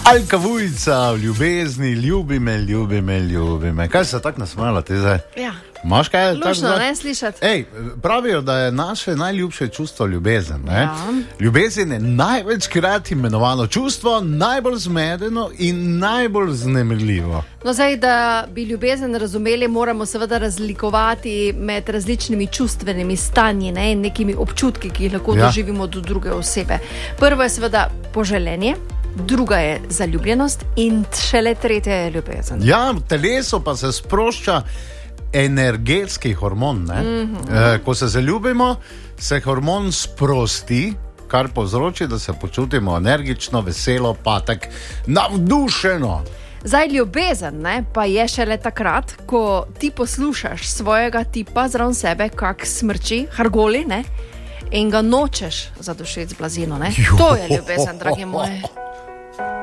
Aljka Vujica v ljubezni, ljubi me. Kaj se tako nasmejala ti zdaj? Ja. Imaš kaj? Lušno, ne slišati. Ej, pravijo, da je naše najljubše čustvo ljubezen. Ne? Ja. Ljubezen je največkrat imenovano čustvo, najbolj zmedeno in najbolj vznemirljivo. No, zdaj, da bi ljubezen razumeli, moramo seveda razlikovati med različnimi čustvenimi stanji, ne, in nekimi občutki, ki jih lahko doživimo do druge osebe. Prvo je seveda poželenje, druga je zaljubljenost in šele tretja je ljubezen. Ja, v telesu pa se sprošča energetski hormon. Ko se zaljubimo, se hormon sprosti, kar povzroči, da se počutimo energično, veselo, pa tako navdušeno. Zdaj, ljubezen, ne, pa je šele takrat, ko ti poslušaš svojega tipa zraven sebe, kak smrči, hargoli, ne, in ga nočeš zadušiti z blazino. Ne. To je ljubezen, dragi moji.